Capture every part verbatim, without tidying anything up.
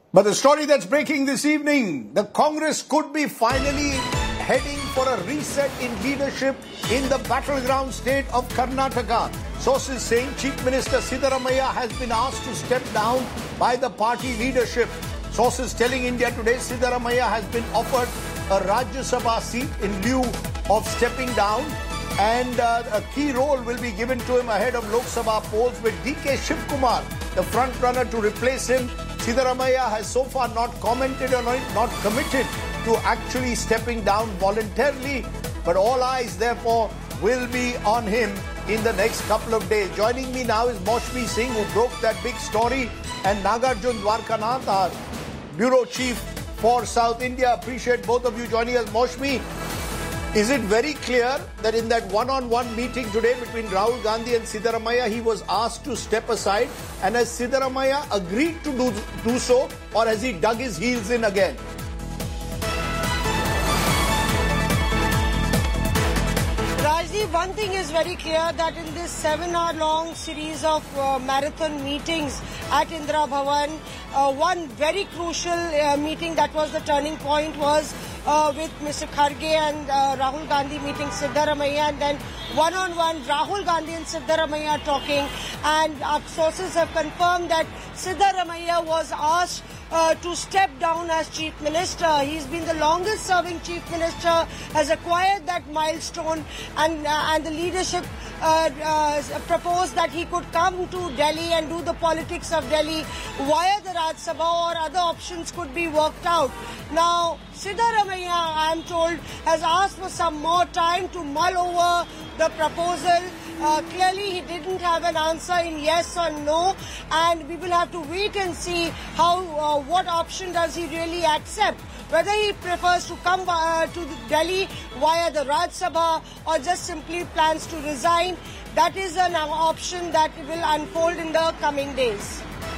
But the story that's breaking this evening, the Congress could be finally heading for a reset in leadership in the battleground state of Karnataka. Sources saying Chief Minister Siddaramaiah has been asked to step down by the party leadership. Sources telling India Today Siddaramaiah has been offered a Rajya Sabha seat in lieu of stepping down, and uh, a key role will be given to him ahead of Lok Sabha polls, with D K Shivkumar the front runner to replace him. Siddaramaiah has so far not commented or not committed to actually stepping down voluntarily, but all eyes therefore will be on him in the next couple of days. Joining me now is Maushmi Singh, who broke that big story, and Nagarjun Dwarkanath, our bureau chief for South India. Appreciate both of you joining us. Maushmi, is it very clear that in that one-on-one meeting today between Rahul Gandhi and Siddaramaiah, he was asked to step aside, and has Siddaramaiah agreed to do, do so, or has he dug his heels in again? Rajdeep, one thing is very clear, that in this seven-hour-long series of uh, marathon meetings at Indira Bhavan, uh, one very crucial uh, meeting that was the turning point was uh, with Mister Kharge and uh, Rahul Gandhi meeting Siddaramaiah, and then one-on-one Rahul Gandhi and Siddaramaiah talking, and our sources have confirmed that Siddaramaiah was asked Uh, to step down as Chief Minister. He's been the longest serving Chief Minister, has acquired that milestone, and uh, and the leadership uh, uh, proposed that he could come to Delhi and do the politics of Delhi via the Rajya Sabha, or other options could be worked out. Now, Siddaramaiah, I am told, has asked for some more time to mull over the proposal. Uh, clearly, he didn't have an answer in yes or no, and we will have to wait and see how, uh, what option does he really accept. Whether he prefers to come uh, to Delhi via the Rajya Sabha, or just simply plans to resign. That is an option that will unfold in the coming days.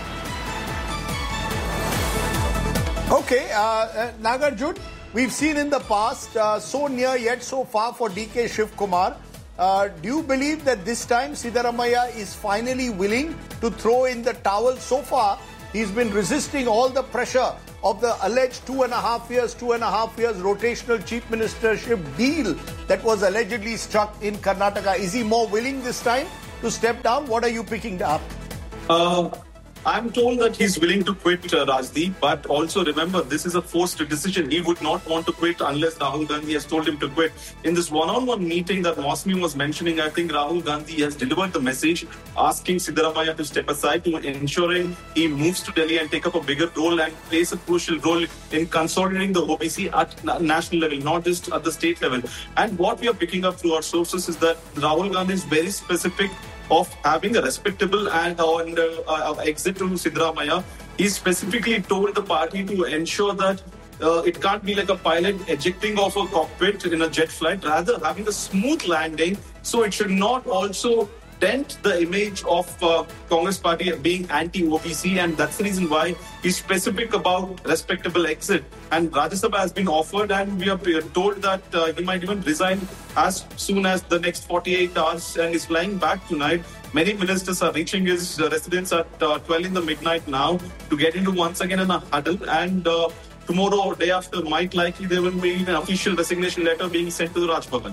Okay, uh, uh, Nagarjun, we've seen in the past, uh, so near yet so far for D K Shivkumar. Uh, do you believe that this time Siddaramaiah is finally willing to throw in the towel? So far, he's been resisting all the pressure of the alleged two and a half years, two and a half years rotational chief ministership deal that was allegedly struck in Karnataka. Is he more willing this time to step down? What are you picking up? Uh, I'm told that he's willing to quit, uh, Rajdeep, but also remember, this is a forced decision. He would not want to quit unless Rahul Gandhi has told him to quit. In this one-on-one meeting that Maushmi was mentioning, I think Rahul Gandhi has delivered the message asking Siddaramaiah to step aside, to ensuring he moves to Delhi and take up a bigger role and plays a crucial role in consolidating the O B C at national level, not just at the state level. And what we are picking up through our sources is that Rahul Gandhi is very specific of having a respectable and uh, uh, exit to Siddaramaiah. He specifically told the party to ensure that uh, it can't be like a pilot ejecting off a cockpit in a jet flight, rather having a smooth landing. So it should not also dent the image of uh, Congress party being anti-O B C, and that's the reason why he's specific about respectable exit. And Rajya Sabha has been offered, and we are told that uh, he might even resign as soon as the next forty-eight hours, and is flying back tonight. Many ministers are reaching his uh, residence at uh, twelve in the midnight now to get into once again in a huddle, and uh, tomorrow or day after, might likely there will be an official resignation letter being sent to the Raj Bhavan.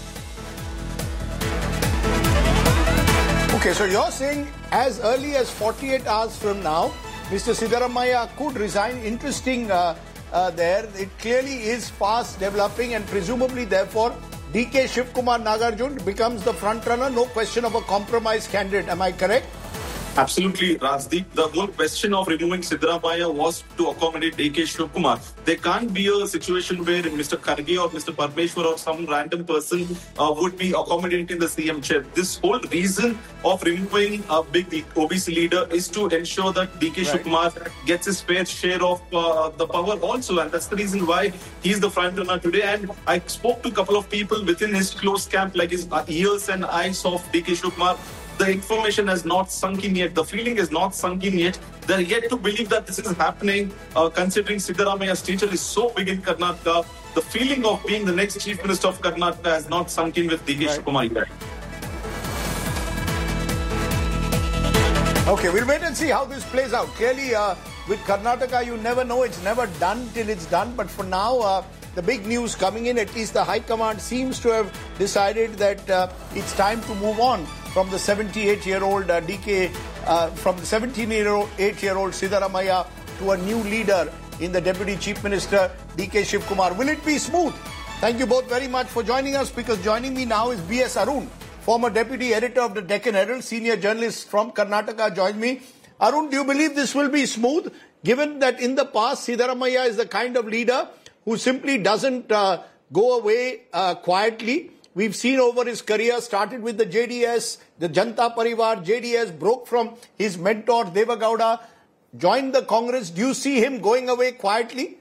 Okay, so you're saying as early as forty-eight hours from now, Mister Siddaramaiah could resign. Interesting uh, uh, there. It clearly is fast developing, and presumably, therefore, D K Shivkumar Nagarjun becomes the front runner. No question of a compromise candidate. Am I correct? Absolutely, Rajdeep. The whole question of removing Siddaramaiah was to accommodate D K Shivkumar. There can't be a situation where Mister Kharge or Mister Parmeshwar or some random person uh, would be accommodating the C M chair. This whole reason of removing a big O B C leader is to ensure that D K right. Shivkumar gets his fair share of uh, the power also. And that's the reason why he's the front runner today. And I spoke to a couple of people within his close camp, like his ears and eyes of D K Shivkumar. The information has not sunk in yet. The feeling is not sunk in yet. They're yet to believe that this is happening, uh, considering Siddaramaiah's stature is so big in Karnataka. The feeling of being the next Chief Minister of Karnataka has not sunk in with D K Shivkumar yet. Okay, we'll wait and see how this plays out. Clearly, uh, with Karnataka, you never know. It's never done till it's done. But for now, uh, the big news coming in, at least the High Command seems to have decided that uh, it's time to move on from the seventy-eight-year-old uh, D K, uh, from the seventeen-year-old Siddaramaiah to a new leader in the Deputy Chief Minister, D K Shivkumar. Will it be smooth? Thank you both very much for joining us, because joining me now is B S Arun, former Deputy Editor of the Deccan Herald, senior journalist from Karnataka, joined me. Arun, do you believe this will be smooth, given that in the past Siddaramaiah is the kind of leader who simply doesn't uh, go away uh, quietly? We've seen over his career, started with the J D S, the Janata Parivar, J D S, broke from his mentor Deva Gowda, joined the Congress. Do you see him going away quietly?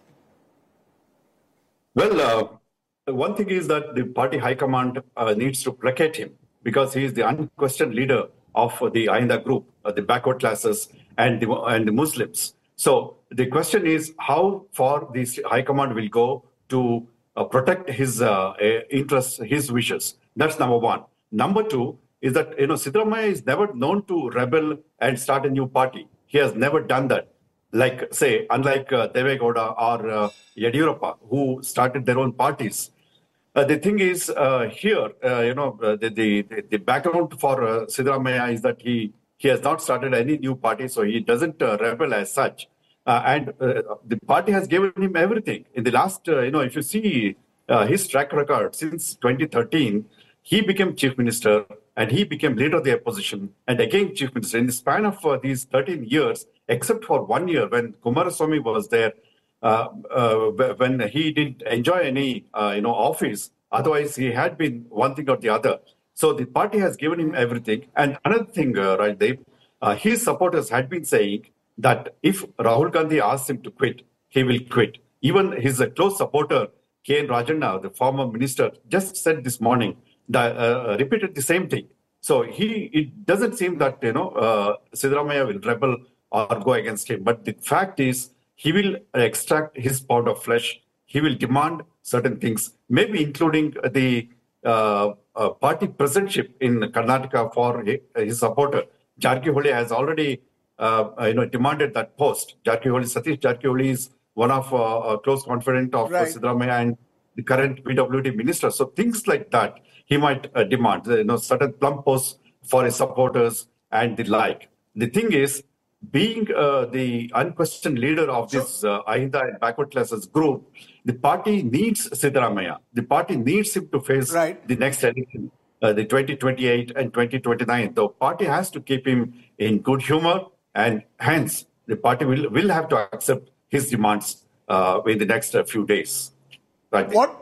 Well, uh, one thing is that the party high command uh, needs to placate him, because he is the unquestioned leader of the Ahinda group, uh, the backward classes and the, and the Muslims. So the question is how far the high command will go to uh, protect his uh, interests, his wishes. That's number one. Number two is that, you know, Siddaramaiah is never known to rebel and start a new party. He has never done that. Like, say, unlike uh, Deve Gowda or uh, Yediyurappa, who started their own parties. Uh, the thing is, uh, here, uh, you know, uh, the, the, the background for uh, Siddaramaiah is that he, he has not started any new party, so he doesn't uh, rebel as such. Uh, and uh, the party has given him everything. In the last, uh, you know, if you see uh, his track record since twenty thirteen, he became chief minister and he became leader of the opposition and again chief minister. In the span of uh, these thirteen years, except for one year when Kumaraswamy was there, uh, uh, when he didn't enjoy any, uh, you know, office. Otherwise, he had been one thing or the other. So the party has given him everything. And another thing, uh, right, Dave, uh, his supporters had been saying that if Rahul Gandhi asks him to quit, he will quit. Even his uh, close supporter, K N Rajanna, the former minister, just said this morning, that, uh, repeated the same thing. So he, it doesn't seem that, you know, uh, Siddaramaiah will rebel or go against him. But the fact is, he will extract his pound of flesh. He will demand certain things, maybe including the uh, uh, party presidentship in Karnataka for his, his supporter. Jarkiholi has already, uh, you know, demanded that post. Jarkiholi, Satish Jarkiholi is one of uh, a close confidant of right. Siddaramaiah and the current P W D minister. So things like that he might uh, demand, you know, certain plum posts for his supporters and the like. The thing is, being uh, the unquestioned leader of this uh, Ahinda and backward classes group, the party needs Siddaramaiah. The party needs him to face right. the next election, uh, the twenty twenty-eight and twenty twenty-nine. The party has to keep him in good humor, and hence the party will, will have to accept his demands uh, in the next uh, few days. Right. What?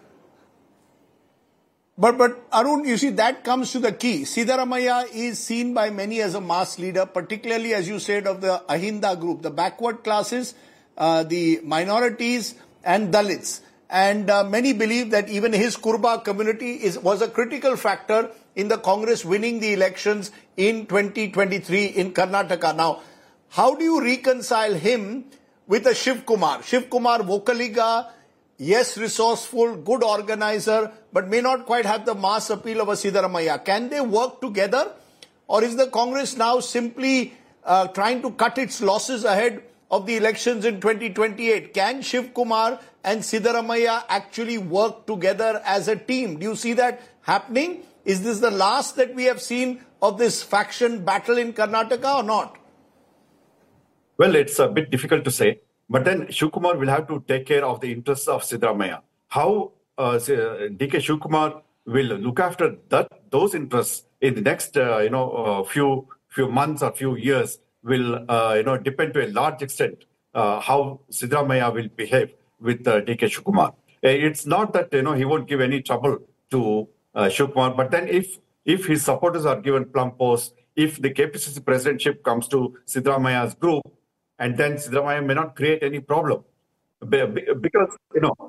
But, but Arun, you see, that comes to the key. Siddaramaiah is seen by many as a mass leader, particularly, as you said, of the Ahinda group, the backward classes, uh, the minorities and Dalits. And uh, many believe that even his Kurba community is was a critical factor in the Congress winning the elections in twenty twenty-three in Karnataka. Now, how do you reconcile him with a Shivkumar? Shivkumar, Vocaliga, yes, resourceful, good organizer, but may not quite have the mass appeal of a Siddaramaiah. Can they work together? Or is the Congress now simply uh, trying to cut its losses ahead of the elections in twenty twenty-eight? Can Shivkumar and Siddaramaiah actually work together as a team? Do you see that happening? Is this the last that we have seen of this faction battle in Karnataka or not? Well, it's a bit difficult to say. But then Shivkumar will have to take care of the interests of Siddaramaiah. How uh, D K Shivkumar will look after that those interests in the next uh, you know uh, few few months or few years will uh, you know depend to a large extent uh, how Siddaramaiah will behave with uh, D K Shivkumar. It's not that you know he won't give any trouble to uh, Shivkumar, but then if if his supporters are given plum posts, if the K P C C presidentship comes to Siddaramaiah's group, and then Siddaramaiah may not create any problem. Because, you know,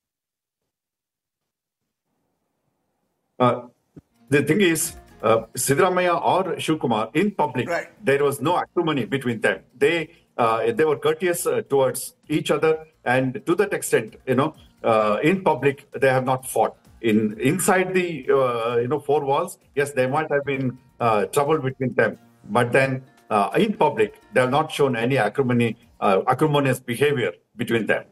uh, the thing is, uh, Siddaramaiah or Shivkumar, in public, right. there was no acrimony between them. They uh, they were courteous uh, towards each other, and to that extent, you know, uh, in public, they have not fought. In Inside the, uh, you know, four walls, yes, there might have been uh, trouble between them. But then uh, in public, they have not shown any acrimony, uh, acrimonious behavior between them.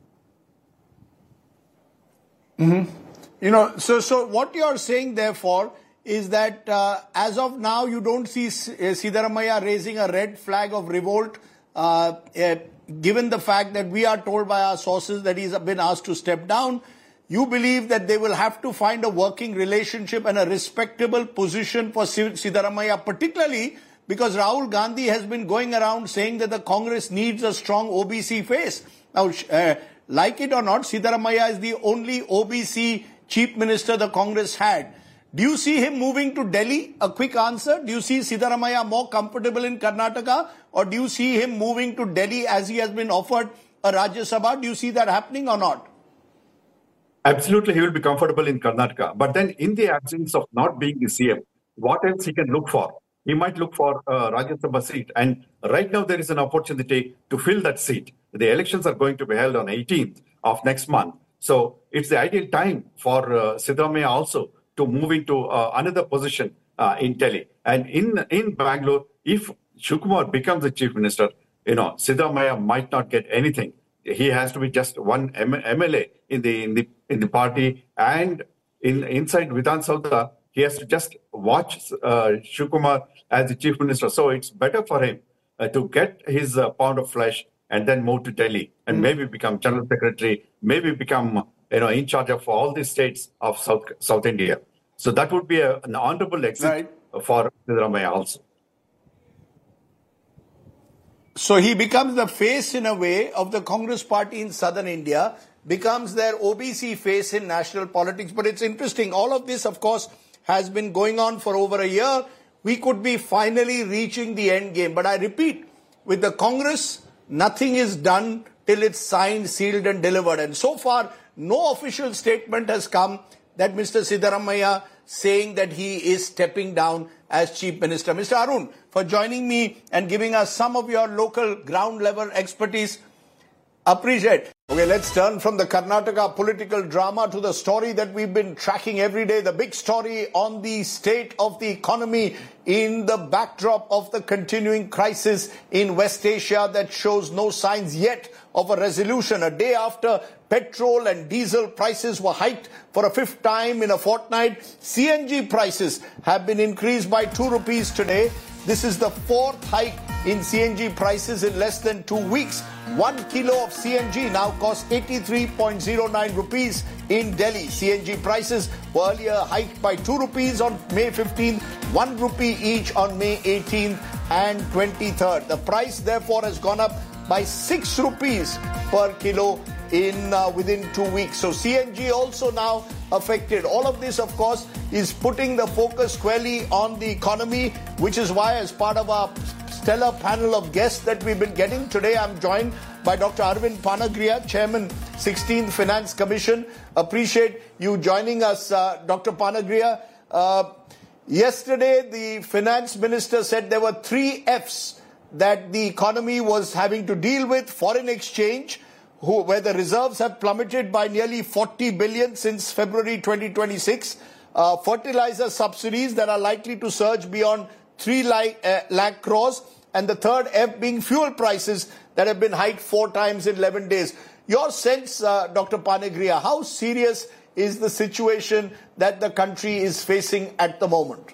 Mm-hmm. You know, so so what you're saying, therefore, is that uh, as of now, you don't see Siddaramaiah raising a red flag of revolt, uh, uh, given the fact that we are told by our sources that he's been asked to step down. You believe that they will have to find a working relationship and a respectable position for Siddaramaiah, particularly because Rahul Gandhi has been going around saying that the Congress needs a strong O B C face. Now, uh, like it or not, Siddaramaiah is the only O B C chief minister the Congress had. Do you see him moving to Delhi? A quick answer. Do you see Siddaramaiah more comfortable in Karnataka, or do you see him moving to Delhi as he has been offered a Rajya Sabha? Do you see that happening or not? Absolutely, he will be comfortable in Karnataka. But then in the absence of not being the C M, what else he can look for? He might look for a Rajya Sabha seat. And right now there is an opportunity to fill that seat. The elections are going to be held on eighteenth of next month. So it's the ideal time for uh, Siddaramaiah also to move into uh, another position uh, in Delhi. And in, in Bangalore, if Shivakumar becomes the chief minister, you know, Siddaramaiah might not get anything. He has to be just one M L A in the in the in the party, and in inside Vidhan Sautha, he has to just watch uh, Shivakumar as the chief minister. So it's better for him uh, to get his uh, pound of flesh and then move to Delhi and mm. maybe become general secretary, maybe become you know in charge of all the states of South South India. So that would be a, an honorable exit right. for Siddaramaiah also. So he becomes the face, in a way, of the Congress party in southern India, becomes their O B C face in national politics. But it's interesting. All of this, of course, has been going on for over a year. We could be finally reaching the end game. But I repeat, with the Congress, nothing is done till it's signed, sealed and delivered. And so far, no official statement has come that Mister Siddaramaiah saying that he is stepping down as Chief Minister. Mister Arun, for joining me and giving us some of your local ground level expertise. Appreciate. Okay, let's turn from the Karnataka political drama to the story that we've been tracking every day, the big story on the state of the economy in the backdrop of the continuing crisis in West Asia that shows no signs yet of a resolution. A day after petrol and diesel prices were hiked for a fifth time in a fortnight, C N G prices have been increased by two rupees today. This is the fourth hike in C N G prices in less than two weeks. One kilo of C N G now costs eighty-three point zero nine rupees in Delhi. C N G prices were earlier hiked by two rupees on May fifteenth, one rupee each on May eighteenth and twenty-third. The price therefore has gone up by six rupees per kilo in uh, within two weeks. So C N G also now affected. All of this, of course, is putting the focus squarely on the economy, which is why, as part of our stellar panel of guests that we've been getting today, I'm joined by Doctor Arvind Panagriya, Chairman, sixteenth Finance Commission. Appreciate you joining us, uh, Doctor Panagriya. Uh, yesterday, the Finance Minister said there were three F's that the economy was having to deal with: foreign exchange, who, where the reserves have plummeted by nearly forty billion since February twenty twenty-six, uh, fertilizer subsidies that are likely to surge beyond three lakh, uh, lakh crores, and the third F being fuel prices that have been hiked four times in eleven days. Your sense, uh, Doctor Panagriya, how serious is the situation that the country is facing at the moment?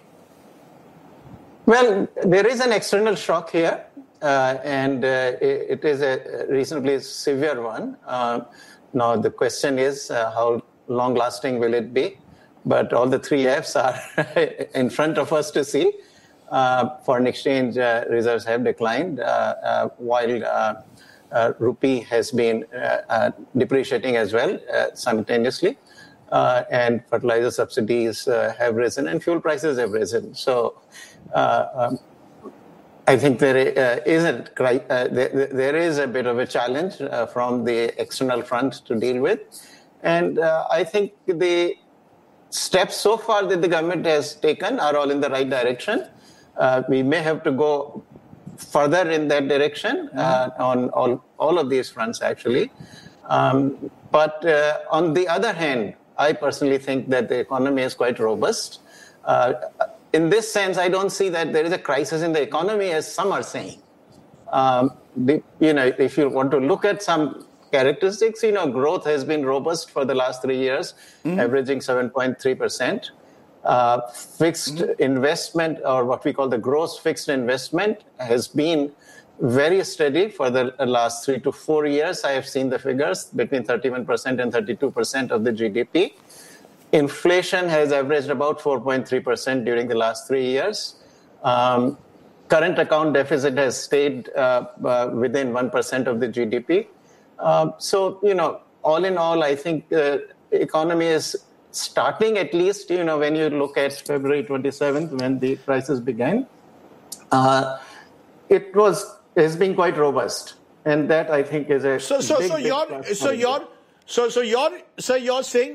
Well, there is an external shock here. Uh, and uh, it, it is a reasonably severe one. Uh, now, the question is uh, how long-lasting will it be? But all the three Fs are in front of us to see. Uh, foreign exchange uh, reserves have declined, uh, uh, while uh, uh, rupee has been uh, uh, depreciating as well uh, simultaneously. Uh, and fertilizer subsidies uh, have risen and fuel prices have risen. So, uh, um, I think there uh, isn't uh, there, there is a bit of a challenge uh, from the external front to deal with, and uh, I think the steps so far that the government has taken are all in the right direction. Uh, we may have to go further in that direction uh, on all all of these fronts actually, um, but uh, on the other hand, I personally think that the economy is quite robust. Uh, in this sense, I don't see that there is a crisis in the economy, as some are saying. Um, the, you know, if you want to look at some characteristics, you know, growth has been robust for the last three years, mm-hmm. averaging seven point three percent. Uh, fixed mm-hmm. investment, or what we call the gross fixed investment, has been very steady for the last three to four years. I have seen the figures between thirty-one percent and thirty-two percent of the G D P. Inflation has averaged about four point three percent during the last three years. Um, current account deficit has stayed uh, uh, within one percent of the G D P. Um, so, you know, all in all, I think the economy is starting, at least, you know, when you look at February twenty-seventh, when the crisis began, uh, it was has been quite robust. And that, I think, is a so so big, so big you're so you're so so you're so you're saying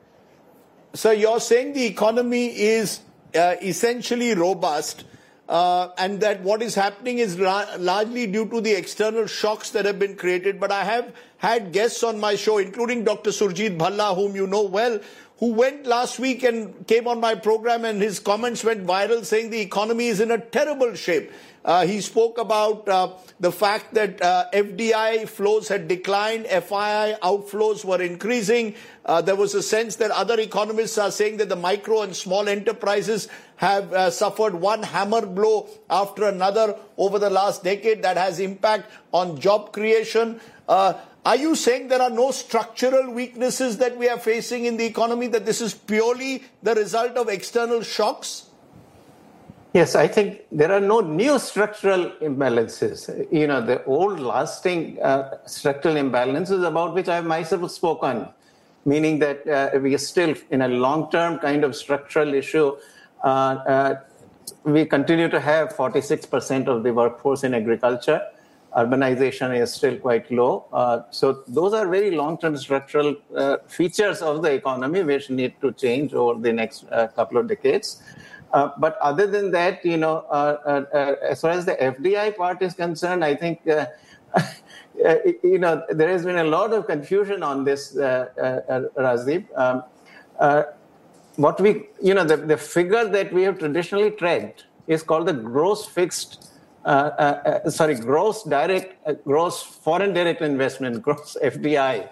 so you're saying the economy is uh, essentially robust, uh, and that what is happening is ra- largely due to the external shocks that have been created. But I have had guests on my show, including Doctor Surjit Bhalla, whom you know well, who went last week and came on my program, and his comments went viral, saying the economy is in a terrible shape. Uh, he spoke about uh, the fact that uh, F D I flows had declined, F I I outflows were increasing. Uh, there was a sense that other economists are saying that the micro and small enterprises have uh, suffered one hammer blow after another over the last decade that has impact on job creation. Uh, Are you saying there are no structural weaknesses that we are facing in the economy, that this is purely the result of external shocks? Yes, I think there are no new structural imbalances. You know, the old lasting uh, structural imbalances about which I have myself spoken, meaning that uh, we are still in a long-term kind of structural issue. Uh, uh, we continue to have forty-six percent of the workforce in agriculture. Urbanization is still quite low. Uh, so those are very long-term structural uh, features of the economy which need to change over the next uh, couple of decades. Uh, but other than that, you know, uh, uh, uh, as far as the F D I part is concerned, I think, uh, uh, you know, there has been a lot of confusion on this, uh, uh, Rajdeep. Um, uh, what we, you know, the, the figure that we have traditionally tracked is called the gross fixed Uh, uh, uh, sorry, gross direct, uh, gross foreign direct investment, gross F D I.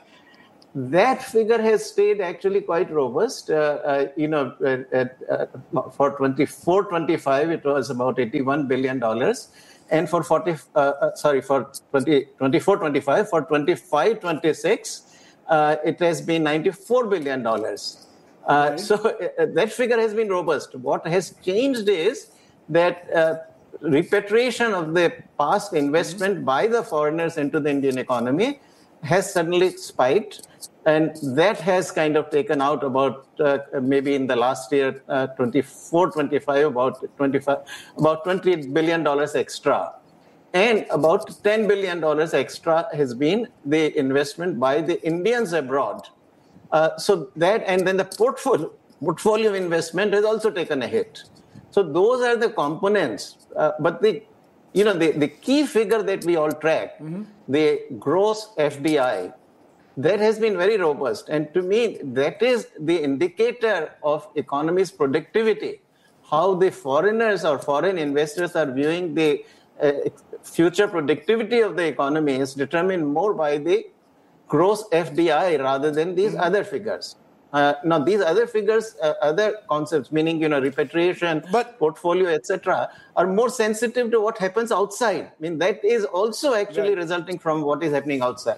That figure has stayed actually quite robust. Uh, uh, you know, uh, uh, for twenty-four twenty-five, it was about eighty-one billion dollars. And for forty, uh, uh, sorry, for twenty-four twenty-five, for twenty-five twenty-six, uh, it has been ninety-four billion dollars. Uh, okay. So uh, that figure has been robust. What has changed is that uh, repatriation of the past investment mm-hmm. by the foreigners into the Indian economy has suddenly spiked, and that has kind of taken out about uh, maybe in the last year, uh, twenty-four twenty-five, about twenty-five, about twenty billion dollars extra, and about ten billion dollars extra has been the investment by the Indians abroad. Uh, so that, and then the portfolio portfolio investment has also taken a hit. So those are the components. Uh, but the, you know, the, the key figure that we all track, mm-hmm. the gross F D I, that has been very robust. And to me, that is the indicator of economy's productivity. How the foreigners or foreign investors are viewing the uh, future productivity of the economy is determined more by the gross F D I rather than these mm-hmm. other figures. Uh, now, these other figures, uh, other concepts, meaning, you know, repatriation, but, portfolio, et cetera, are more sensitive to what happens outside. I mean, that is also actually right. resulting from what is happening outside.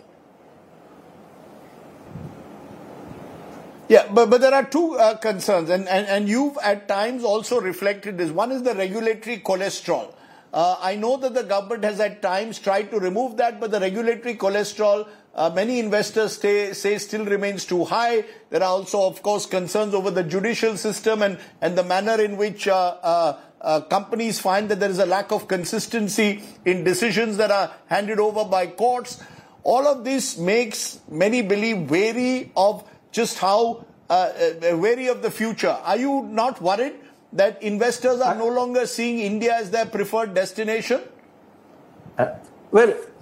Yeah, but, but there are two uh, concerns, and, and, and you've at times also reflected this. One is the regulatory cholesterol. Uh, I know that the government has at times tried to remove that, but the regulatory cholesterol, Uh, many investors stay, say still remains too high. There are also, of course, concerns over the judicial system and, and the manner in which uh, uh, uh, companies find that there is a lack of consistency in decisions that are handed over by courts. All of this makes many believe wary of just how, uh, uh, wary of the future. Are you not worried that investors are no longer seeing India as their preferred destination? Uh, well,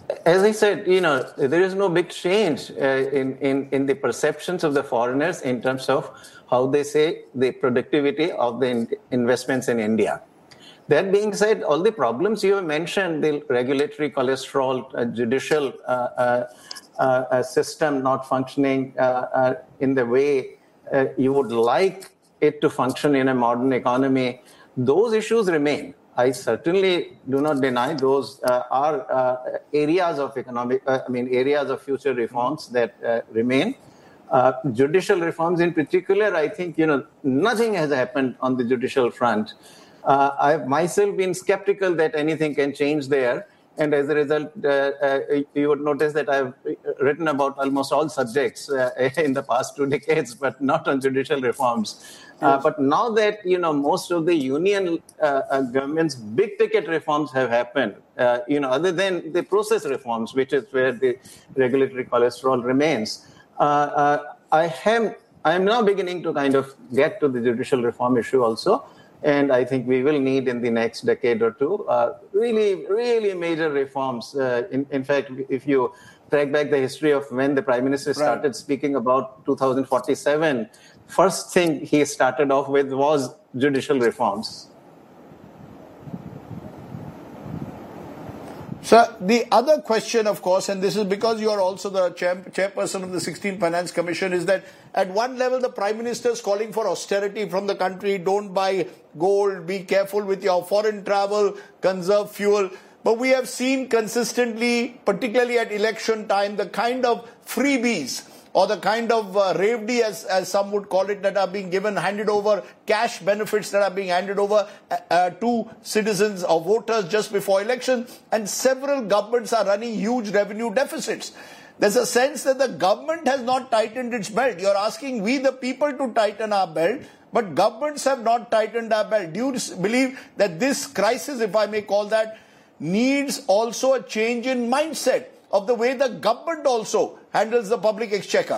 As I said, you know, there is no big change uh, in, in, in the perceptions of the foreigners in terms of how they say the productivity of the in- investments in India. That being said, all the problems you have mentioned, the regulatory cholesterol, uh, judicial uh, uh, uh, system not functioning uh, uh, in the way uh, you would like it to function in a modern economy, those issues remain. I certainly do not deny those uh, are uh, areas of economic, uh, I mean, areas of future reforms that uh, remain. Uh, judicial reforms in particular, I think, you know, nothing has happened on the judicial front. Uh, I've myself been skeptical that anything can change there. And as a result, uh, uh, you would notice that I've written about almost all subjects uh, in the past two decades, but not on judicial reforms. Uh, but now that, you know, most of the union uh, uh, government's big ticket reforms have happened, uh, you know, other than the process reforms, which is where the regulatory cholesterol remains, uh, uh, I am I am now beginning to kind of get to the judicial reform issue also. And I think we will need in the next decade or two uh, really, really major reforms. Uh, in, in fact, if you track back the history of when the Prime Minister started right. speaking about two thousand forty-seven, first thing he started off with was judicial reforms. So the other question, of course, and this is because you are also the chair, chairperson of the sixteenth Finance Commission, is that at one level the Prime Minister is calling for austerity from the country, don't buy gold, be careful with your foreign travel, conserve fuel. But we have seen consistently, particularly at election time, the kind of freebies or the kind of uh, revdi, as, as some would call it, that are being given, handed over, cash benefits that are being handed over uh, uh, to citizens or voters just before election. And several governments are running huge revenue deficits. There's a sense that the government has not tightened its belt. You're asking we the people to tighten our belt, but governments have not tightened our belt. Do you believe that this crisis, if I may call that, needs also a change in mindset of the way the government also handles the public exchequer?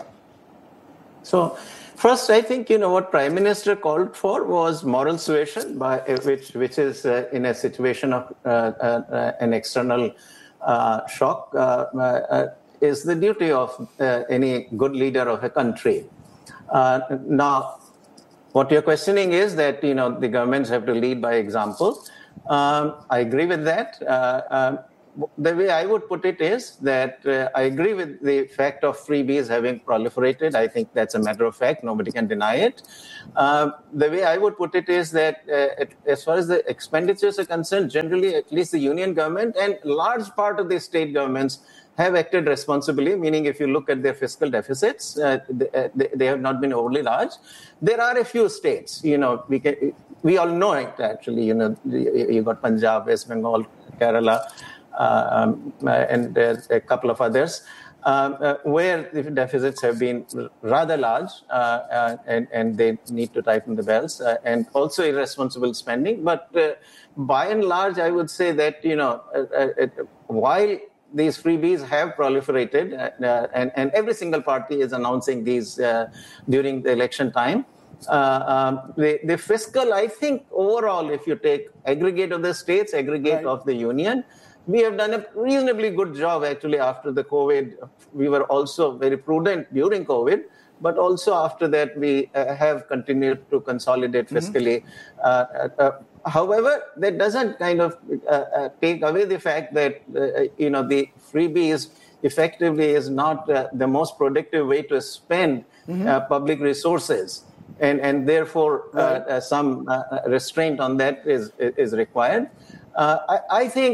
So, first, I think, you know, what Prime Minister called for was moral suasion, by which which is uh, in a situation of uh, uh, an external uh, shock, uh, uh, is the duty of uh, any good leader of a country. Uh, now, what you're questioning is that, you know, the governments have to lead by example. Um, I agree with that. Uh, um, The way I would put it is that uh, I agree with the fact of freebies having proliferated. I think that's a matter of fact. Nobody can deny it. Uh, the way I would put it is that uh, it, as far as the expenditures are concerned, generally, at least the union government and large part of the state governments have acted responsibly, meaning if you look at their fiscal deficits, uh, they, they have not been overly large. There are a few states, you know, we can, we all know it actually, you know, you got Punjab, West Bengal, Kerala, Uh, um, uh, and uh, a couple of others, um, uh, where the deficits have been rather large uh, uh, and, and they need to tighten the belts, uh, and also irresponsible spending. But uh, by and large, I would say that, you know, uh, uh, while these freebies have proliferated, uh, and, and every single party is announcing these uh, during the election time, Uh, um, the, the fiscal, I think, overall, if you take aggregate of the states, aggregate right. of the union, we have done a reasonably good job, actually, after the COVID. We were also very prudent during COVID, but also after that, we uh, have continued to consolidate fiscally. Mm-hmm. Uh, uh, however, that doesn't kind of uh, uh, take away the fact that, uh, you know, the freebies effectively is not uh, the most productive way to spend mm-hmm. uh, public resources. And, and therefore, right. uh, uh, some uh, restraint on that is, is required. Uh, I, I think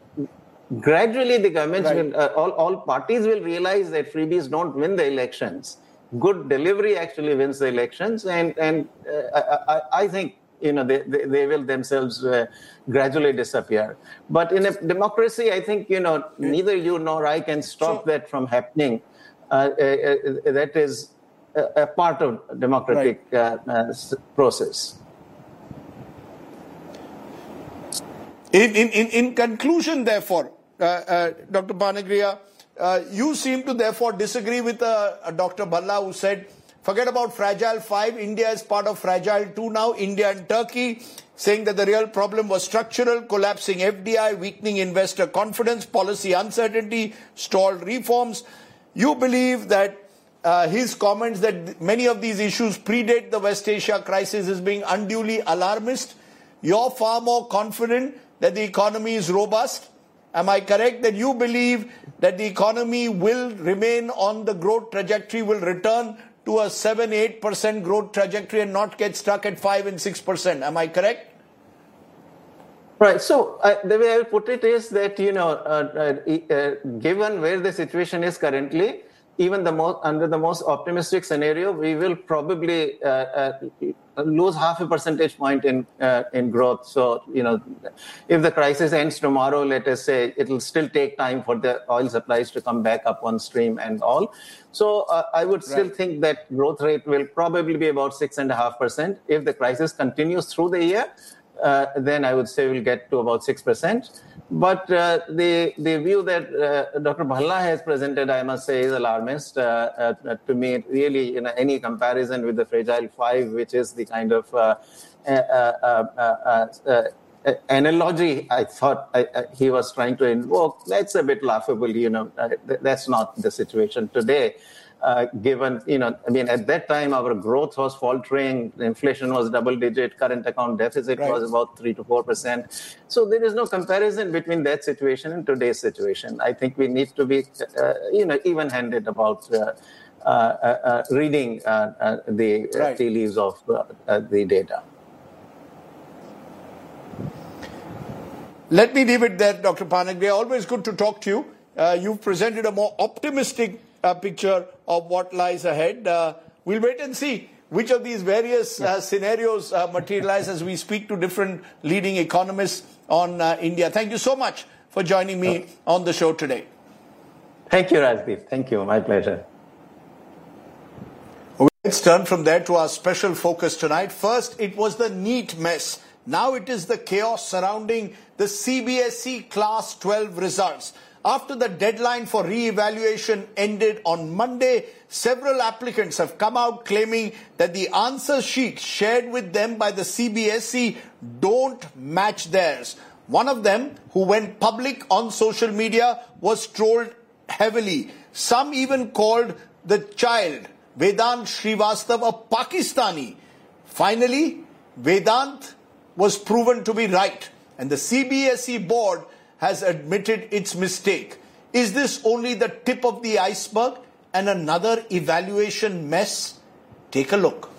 gradually the governments right. will, uh, all, all parties will realize that freebies don't win the elections. Good delivery actually wins the elections. And, and uh, I, I think, you know, they, they, they will themselves uh, gradually disappear. But in a democracy, I think, you know, neither you nor I can stop so, that from happening. Uh, uh, uh, that is a, a part of democratic right. uh, uh, process. In, in, in, in conclusion, therefore, uh, uh, Doctor Panagriya, uh, you seem to therefore disagree with uh, uh, Doctor Bhalla, who said Forget about fragile five. India is part of fragile two now. India and Turkey, saying that the real problem was structural, collapsing F D I, weakening investor confidence, policy uncertainty, stalled reforms. You believe that uh, his comments that many of these issues predate the West Asia crisis is being unduly alarmist. You're far more confident that the economy is robust. Am I correct that you believe that the economy will remain on the growth trajectory, will return to a seven, eight percent growth trajectory and not get stuck at five and six percent? Am I correct? Right. So uh, the way I put it is that, you know, uh, uh, uh, given where the situation is currently, even the most, under the most optimistic scenario, we will probably uh, uh, lose half a percentage point in uh, in growth. So, you know, if the crisis ends tomorrow, let us say, it will still take time for the oil supplies to come back up on stream and all. So uh, I would still right. think that growth rate will probably be about six and a half percent. If the crisis continues through the year, uh, then I would say we'll get to about six percent. But uh, the the view that uh, Doctor Bhalla has presented, I must say, is alarmist. Uh, uh, to me, really, you know, any comparison with the fragile five, which is the kind of uh, uh, uh, uh, uh, uh, analogy I thought I, uh, he was trying to invoke, that's a bit laughable. You know, uh, th- that's not the situation today. Uh, given, you know, I mean, at that time, our growth was faltering, inflation was double digit, current account deficit right. was about three to four percent. So there is no comparison between that situation and today's situation. I think we need to be, uh, you know, even handed about uh, uh, uh, reading uh, uh, the right. tea leaves of uh, uh, the data. Let me leave it there, Doctor Panagre. Always good to talk to you. Uh, you've presented a more optimistic uh, picture of what lies ahead. Uh, we'll wait and see which of these various uh, scenarios uh, materialize as we speak to different leading economists on uh, India. Thank you so much for joining me on the show today. Thank you, Rajdeep. Thank you. My pleasure. Let's turn from there to our special focus tonight. First, it was the NEET mess. Now it is the chaos surrounding the C B S E Class twelve results. After the deadline for re-evaluation ended on Monday, several applicants have come out claiming that the answer sheets shared with them by the C B S E don't match theirs. One of them, who went public on social media, was trolled heavily. Some even called the child, Vedant Srivastav, a Pakistani. Finally, Vedant was proven to be right, and the C B S E board has admitted its mistake. Is this only the tip of the iceberg and another evaluation mess? Take a look.